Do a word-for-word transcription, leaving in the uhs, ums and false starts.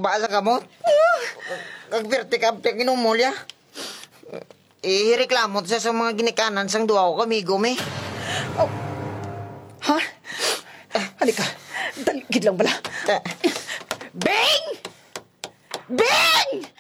ba sa kamot? Kagpirti ka, pinumulya. Ireklamo sa sa mga ginikanan sang duwa ko kamigo, me. Oh. Ha? Halika. Daligid lang bala. Ta- Bing! Bing!